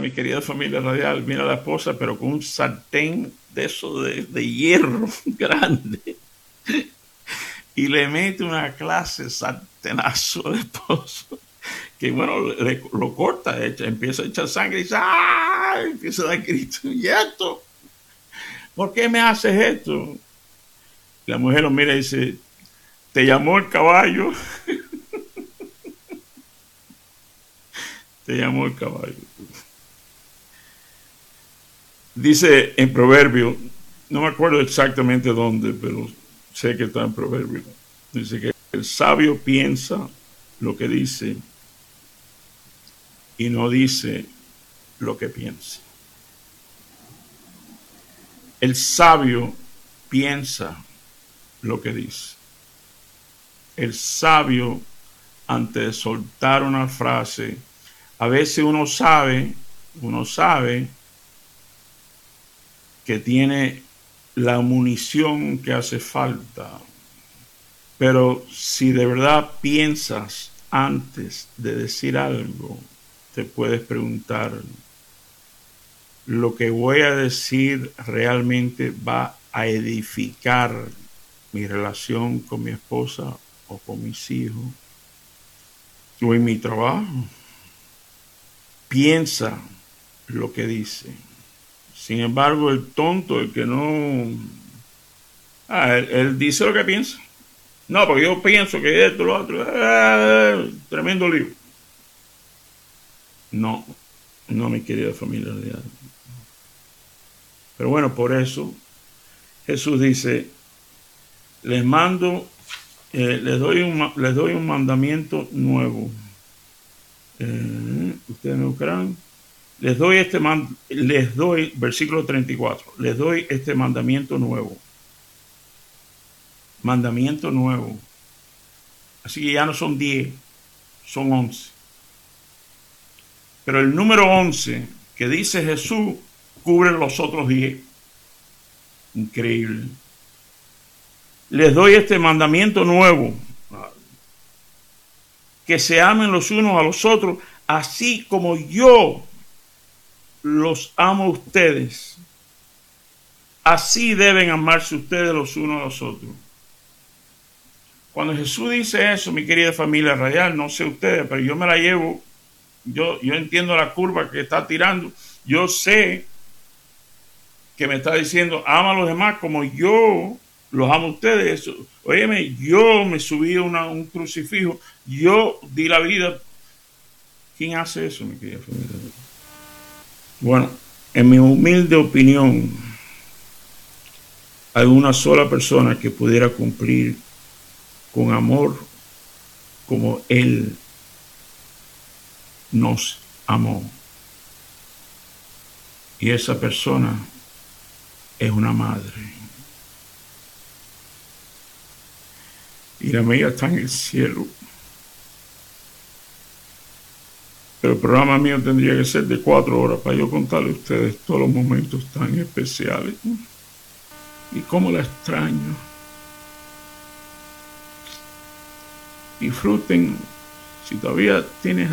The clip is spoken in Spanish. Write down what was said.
mi querida familia radial, viene la esposa, pero con un sartén de eso de hierro grande y le mete una clase de sartenazo al esposo que, bueno, lo corta, empieza a echar sangre y dice, ¡ah! Empieza a dar gritos. ¿Y esto? ¿Por qué me haces esto? La mujer lo mira y dice, te llamó el caballo. Te llamó el caballo. Dice en Proverbio, no me acuerdo exactamente dónde, pero sé que está en Proverbio. Dice que el sabio piensa lo que dice y no dice lo que piensa. El sabio piensa lo que dice. El sabio, antes de soltar una frase, a veces uno sabe que tiene la munición que hace falta. Pero si de verdad piensas antes de decir algo, te puedes preguntar, ¿lo que voy a decir realmente va a edificar mi relación con mi esposa o con mis hijos o en mi trabajo? Piensa lo que dice. Sin embargo, el tonto, el que no... él dice lo que piensa. No, porque yo pienso que esto, lo otro, tremendo lío. No, mi querida familia real. Pero bueno, por eso Jesús dice, les mando, les doy un mandamiento nuevo. Ustedes me buscarán. Les doy, versículo 34, les doy este mandamiento nuevo. Mandamiento nuevo. Así que ya no son 10, son 11. Pero el número 11 que dice Jesús cubre los otros 10. Increíble. Les doy este mandamiento nuevo. Que se amen los unos a los otros, así como yo los amo a ustedes. Así deben amarse ustedes los unos a los otros. Cuando Jesús dice eso, mi querida familia radial, no sé ustedes, pero yo me la llevo. Yo entiendo la curva que está tirando. Yo sé que me está diciendo, ama a los demás como yo los amo a ustedes. Óyeme, yo me subí a un crucifijo. Yo di la vida. ¿Quién hace eso, mi querida familia? Bueno, en mi humilde opinión, hay una sola persona que pudiera cumplir con amor como Él nos amó. Y esa persona es una madre. Y la mía está en el cielo. Pero el programa mío tendría que ser de 4 horas para yo contarle a ustedes todos los momentos tan especiales. Y cómo la extraño. Disfruten. Si todavía tienes